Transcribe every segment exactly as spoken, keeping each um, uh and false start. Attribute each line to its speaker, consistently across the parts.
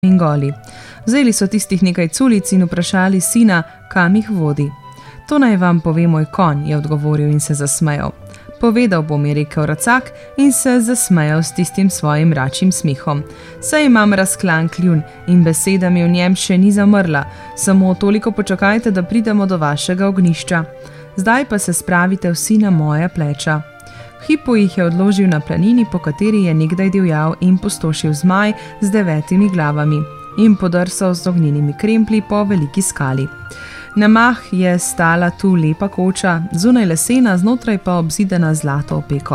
Speaker 1: in goli. Vzeli so tistih nekaj culic in vprašali sina, kam jih vodi. To naj vam pove moj konj, je odgovoril in se zasmejal. Povedal bom, je rekel Racak in se zasmejal s tistim svojim račjim smihom. Saj imam razklan kljun in beseda mi v njem še ni zamrla, samo toliko počakajte, da pridemo do vašega ognjišča. Zdaj pa se spravite vsi na moja pleča. V hipu jih je odložil na planini, po kateri je nekdaj divjal in pustošil zmaj z devetimi glavami in podrsal z ognjenimi kremplji po veliki skali. Na mah je stala tu lepa koča, zunaj lesena, znotraj pa obzidana zlato opeko.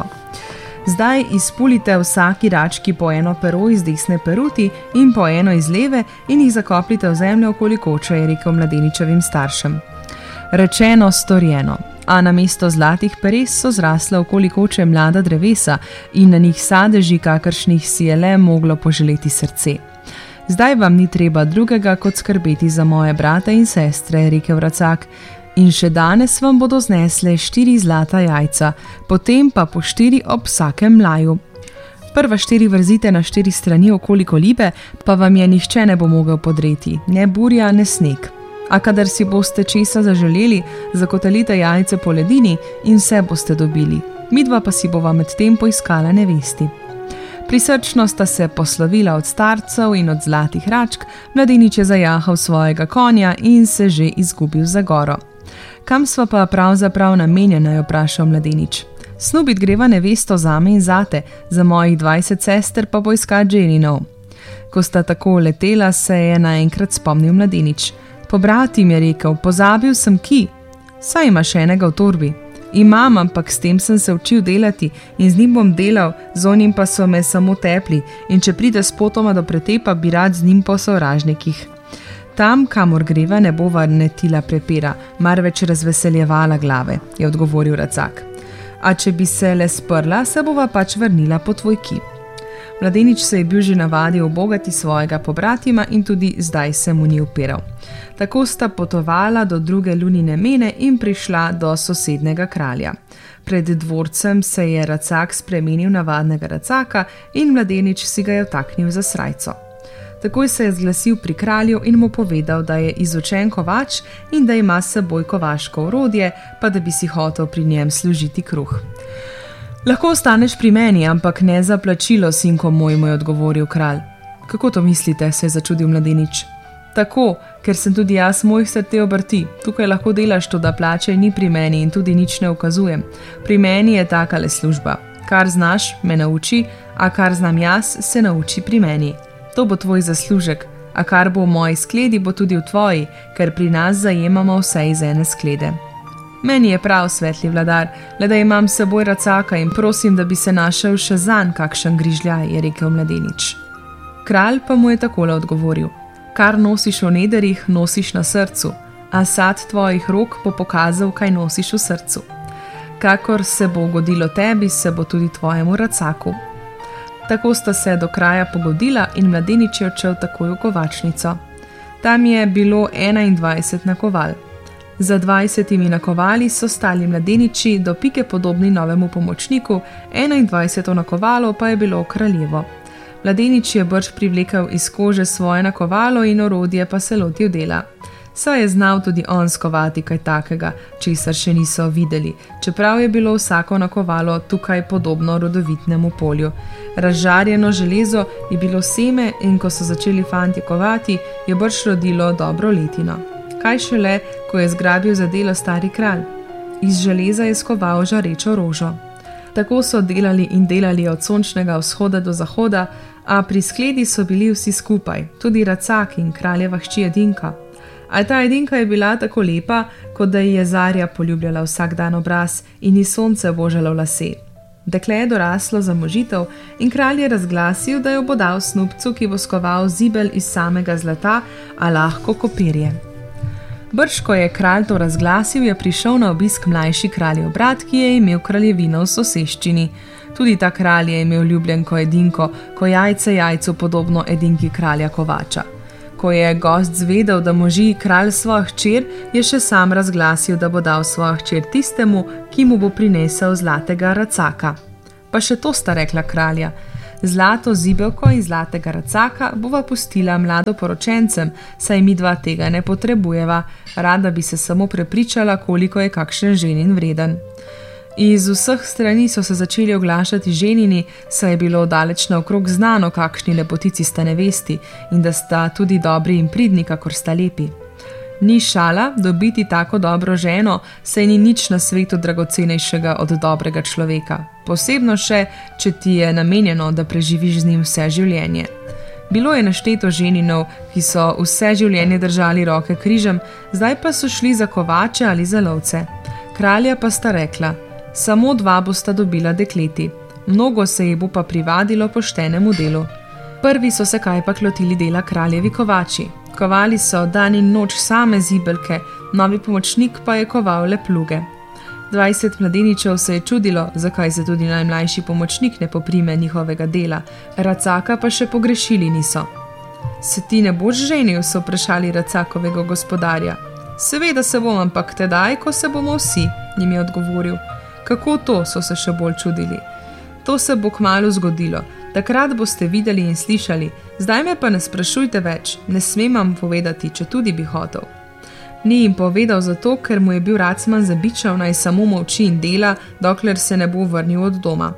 Speaker 1: Zdaj izpulite vsaki rački po eno pero iz desne peruti in po eno iz leve in jih zakoplite v zemljo okoli koče, je rekel mladeničevim staršem. Rečeno, storjeno. A na mesto zlatih peres so zrasla okoli koče mlada drevesa in na njih sadeži, kakršnih si je le moglo poželeti srce. Zdaj vam ni treba drugega, kot skrbeti za moje brate in sestre, je rekel Racak, in še danes vam bodo znesle štiri zlata jajca, potem pa po štiri ob vsakem mlaju. Prva štiri vrzite na štiri strani okoli kolibe, pa vam je nihče ne bo mogel podreti, ne burja, ne sneg. A kadar si boste česa zaželeli, zakotalite jajce po ledini in vse boste dobili. Midva pa si bova med tem poiskala nevesti. Prisrčno sta se poslovila od starcev in od zlatih račk, mladenič je zajahal svojega konja in se že izgubil za goro. Kam sva pa pravzaprav namenjena, je vprašal mladenič. Snubit greva nevesto zame in zate, za mojih dvajset sester pa poiskat ženinov. Ko sta tako letela, se je naenkrat spomnil mladenič. Pobrati mi je rekel, pozabil sem ki. Saj imaš enega v torbi. Imam, ampak s tem sem se učil delati in z njim bom delal, z onim pa so me samo tepli in če pride spotoma do pretepa, bi rad z njim po sovražnikih. Tam, kamor greva, ne bova netila prepira, marveč razveseljevala glave, je odgovoril Racak. A če bi se le sprla, se bova pač vrnila po tvoj kip. Mladenič se je bil že navadil obogati svojega pobratima in tudi zdaj se mu ni upiral. Tako sta potovala do druge lunine mene in prišla do sosednega kralja. Pred dvorcem se je Racak spremenil navadnega Racaka in mladenič si ga je vtaknil za srajco. Takoj se je zglasil pri kralju in mu povedal, da je izučen kovač in da ima s seboj kovaško orodje, pa da bi si hotel pri njem služiti kruh. Lahko ostaneš pri meni, ampak ne za plačilo, sinko moj, mu je odgovoril kralj. Kako to mislite, se je začudil mladenič. Tako, ker sem tudi jaz mojih srte obrti. Tukaj lahko delaš to, da plače ni pri meni in tudi nič ne ukazujem. Pri meni je takale služba. Kar znaš, me nauči, a kar znam jaz, se nauči pri meni. To bo tvoj zaslužek, a kar bo v moji skledi, bo tudi v tvoji, ker pri nas zajemamo vse iz ene sklede. Meni je prav, svetli vladar, le da imam s seboj Racaka in prosim, da bi se našel še zanj kakšen grižljaj, je rekel mladenič. Kralj pa mu je takole odgovoril. Kar nosiš v nederih, nosiš na srcu, a sad tvojih rok bo pokazal, kaj nosiš v srcu. Kakor se bo ugodilo tebi, se bo tudi tvojemu Racaku. Tako sta se do kraja pogodila in mladenič je odšel takoj v kovačnico. Tam je bilo enaindvajset nakoval. Za dvajsetimi nakovali so stali mladeniči, do pike podobni novemu pomočniku, enaindvajseto nakovalo pa je bilo kraljevo. Mladenič je brž privlekel iz kože svoje nakovalo in orodje pa se lotil dela. Saj je znal tudi on skovati kaj takega, česar še niso videli, čeprav je bilo vsako nakovalo tukaj podobno rodovitnemu polju. Razžarjeno železo je bilo seme in ko so začeli fantje kovati, je brž rodilo dobro letino. Kaj šele, ko je zgrabil za delo stari kralj. Iz železa je skoval žarečo rožo. Tako so delali in delali od sončnega vzhoda do zahoda, a pri skledi so bili vsi skupaj, tudi Racak in kraljeva hči Edinka. A ta Edinka je bila tako lepa, kot da ji je zarja poljubljala vsak dan obraz in ji sonce božalo lase. Dekle je doraslo za možitev in kralj je razglasil, da jo bo dal snubcu, ki bo skoval zibelj iz samega zlata, a lahko kopirje. Brž, ko je kralj to razglasil, je prišel na obisk mlajši kraljev brat, ki je imel kraljevino v soseščini. Tudi ta kralj je imel ljubljenko Edinko, ko jajce jajcu podobno Edinki kralja Kovača. Ko je gost zvedel, da moži kralj svojo hčer, je še sam razglasil, da bo dal svojo hčer tistemu, ki mu bo prinesel zlatega Racaka. Pa še to sta rekla kralja. Zlato zibelko in zlatega racaka bova pustila mladoporočencem, saj mi dva tega ne potrebujeva, rada bi se samo prepričala, koliko je kakšen ženin vreden. Iz vseh strani so se začeli oglašati ženini, saj je bilo daleč naokrog znano, kakšni lepotici sta nevesti in da sta tudi dobri in pridni, kakor sta lepi. Ni šala dobiti tako dobro ženo, saj ni nič na svetu dragocenejšega od dobrega človeka, posebno še, če ti je namenjeno, da preživiš z njim vse življenje. Bilo je našteto ženinov, ki so vse življenje držali roke križem, zdaj pa so šli za kovače ali za lovce. Kralja pa sta rekla: samo dva bosta dobila dekleti, mnogo se jih bo pa privadilo poštenemu delu. Prvi so se kajpak lotili dela kraljevi kovači. Kovali so dan in noč same zibelke, novi pomočnik pa je koval le pluge. Dvajset mladeničev se je čudilo, zakaj se tudi najmlajši pomočnik ne poprime njihovega dela, racaka pa še pogrešili niso. Se ti ne boš ženil, so vprašali racakovega gospodarja. Seveda se bom, ampak tedaj, ko se bomo vsi, jim je odgovoril. Kako to, so se še bolj čudili. To se bo kmalu zgodilo, takrat boste videli in slišali, zdaj me pa ne sprašujte več, ne smem vam povedati, če tudi bi hotel. Ni jim povedal zato, ker mu je bil racman zabičal, naj samo molči in dela, dokler se ne bo vrnil od doma.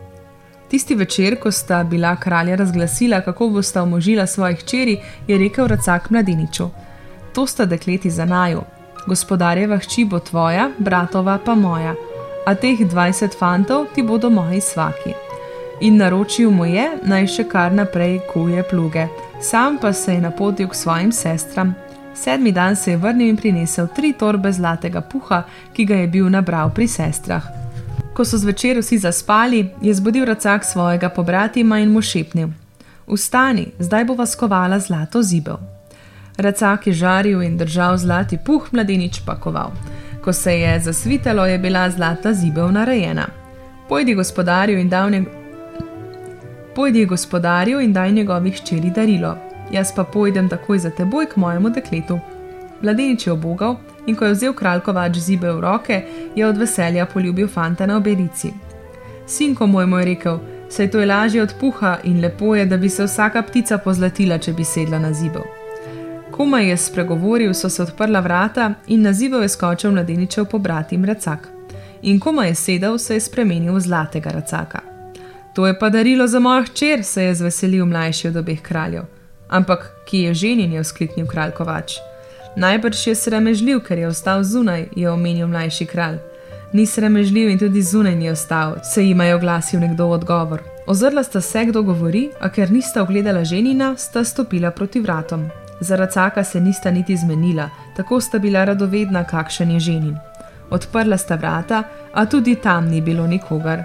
Speaker 1: Tisti večer, ko sta bila kralja razglasila, kako bosta omožila svojih hčeri, je rekel racak mladeniču: to sta dekleti za naju, gospodarjeva hči bo tvoja, bratova pa moja, a teh dvajset fantov ti bodo moji svaki. In naročil mu je, naj še kar naprej kuje pluge, sam pa se je napotil k svojim sestram. Sedmi dan se je vrnil in prinesel tri torbe zlatega puha, ki ga je bil nabral pri sestrah. Ko so zvečer vsi zaspali, je zbudil racak svojega pobratima in mu šepnil: vstani, zdaj bova skovala zlato zibel. Racak je žaril in držal zlati puh, mladenič pa koval. Ko se je zasvitalo, je bila zlata zibel narejena. Pojdi gospodarju in daj njeg... Pojdi gospodarju in daj njegovih hčeri darilo. Jaz pa pojdem takoj za teboj k mojemu dekletu. Mladenič je obogal in ko je vzel kralj kovač zibel v roke, je od veselja poljubil fanta na obedici. Sinko moj, mu je rekel, saj to je lažje od puha in lepo je, da bi se vsaka ptica pozlatila, če bi sedla na zibel. Komaj je spregovoril, so se odprla vrata in na zibel je skočil mladeničev pobratim racak. In komaj je sedel, se je spremenil v zlatega racaka. To je pa darilo za mojo hčer, se je zveselil mlajši od obeh kraljev. Ampak, ki je ženin, je vzkliknil kralj kovač. Najbrž je sramežljiv, ker je ostal zunaj, je omenil mlajši kralj. Ni sramežljiv in tudi zunaj ni ostal, se jima je oglasil nekdo v odgovor. Ozrla sta se, kdo govori, a ker nista ogledala ženina, sta stopila proti vratom. Za racaka se nista niti zmenila, tako sta bila radovedna, kakšen je ženin. Odprla sta vrata, a tudi tam ni bilo nikogar.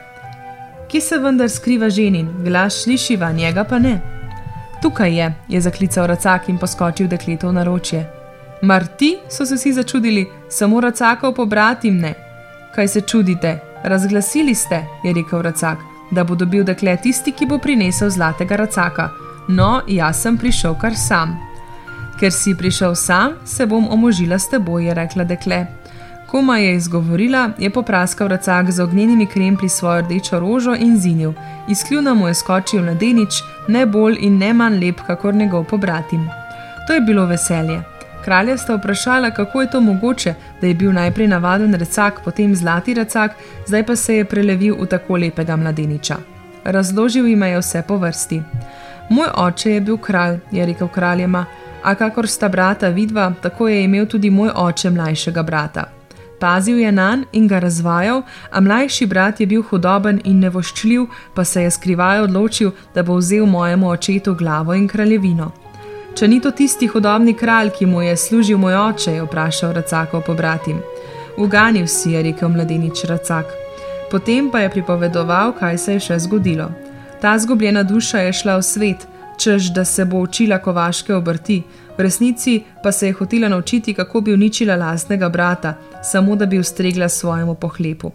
Speaker 1: Kje se vendar skriva ženin, glas slišiva, njega pa ne. Tukaj je, je zaklical racak in poskočil dekleto v naročje. Mar ti, so se vsi začudili, samo racakov pobratim ne. Kaj se čudite, razglasili ste, je rekel racak, da bo dobil dekle tisti, ki bo prinesel zlatega racaka. No, jaz sem prišel kar sam. Ker si prišel sam, se bom omožila s teboj, je rekla dekle. Koma je izgovorila, je popraskal racak z ognjenimi kremplji svojo rdečo rožo in zinil. Iz kljuna mu je skočil mladenič, ne bolj in ne manj lep, kakor njegov pobratim. To je bilo veselje. Kralja sta vprašala, kako je to mogoče, da je bil najprej navaden racak, potem zlati racak, zdaj pa se je prelevil v tako lepega mladeniča. Razložil jima je vse po vrsti. Moj oče je bil kralj, je rekel kraljema, a kakor sta brata vidva, tako je imel tudi moj oče mlajšega brata. Pazil je nanj in ga razvajal, a mlajši brat je bil hudoben in nevoščljiv, pa se je skrivaj odločil, da bo vzel mojemu očetu glavo in kraljevino. Če ni to tisti hudobni kralj, ki mu je služil moj oče, je vprašal racakov pobratim. Uganil si, je rekel mladenič racak. Potem pa je pripovedoval, kaj se je še zgodilo. Ta zgubljena duša je šla v svet, češ da se bo učila kovaške obrti, v resnici pa se je hotela naučiti, kako bi uničila lastnega brata, samo da bi ustregla svojemu pohlepu.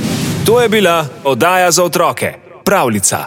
Speaker 2: To je bila oddaja za otroke, Pravljica.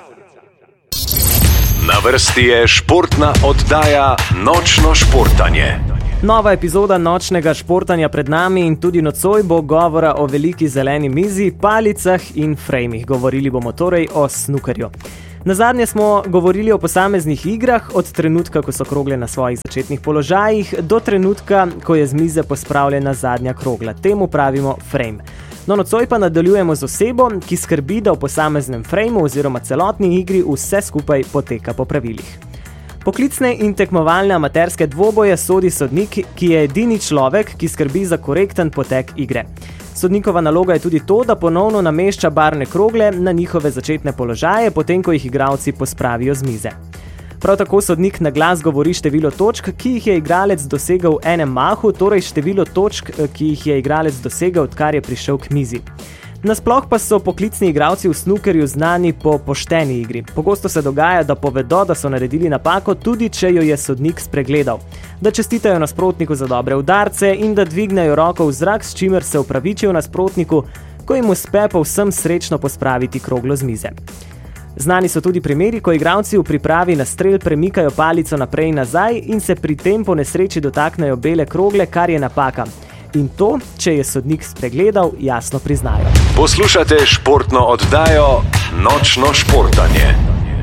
Speaker 2: Na vrsti je športna oddaja Nočno športanje.
Speaker 3: Nova epizoda nočnega športanja pred nami in tudi nocoj bo govora o veliki zeleni mizi, palicah in frejmih. Govorili bomo torej o snukerju. Nazadnje smo govorili o posameznih igrah, od trenutka, ko so krogle na svojih začetnih položajih, do trenutka, ko je z mize pospravljena zadnja krogla. Temu pravimo frame. No, nocoj pa nadaljujemo z osebo, ki skrbi, da v posameznem frameu oziroma celotni igri vse skupaj poteka po pravilih. Poklicne in tekmovalne amaterske dvoboje sodi sodnik, ki je edini človek, ki skrbi za korekten potek igre. Sodnikova naloga je tudi to, da ponovno namešča barvne krogle na njihove začetne položaje, potem ko jih igralci pospravijo z mize. Prav tako sodnik na glas govori število točk, ki jih je igralec dosegel v enem mahu, torej število točk, ki jih je igralec dosegel, odkar je prišel k mizi. Nasploh pa so poklicni igralci v snookerju znani po pošteni igri. Pogosto se dogaja, da povedo, da so naredili napako, tudi če jo je sodnik spregledal. Da čestitajo nasprotniku za dobre udarce in da dvignejo roko v zrak, s čimer se opravičijo nasprotniku, ko jim uspe povsem srečno pospraviti kroglo z mize. Znani so tudi primeri, ko igralci v pripravi na strel premikajo palico naprej in nazaj in se pri tem po nesreči dotaknejo bele krogle, kar je napaka. In to, če je sodnik spregledal, jasno priznajo.
Speaker 2: Poslušate športno oddajo Nočno športanje.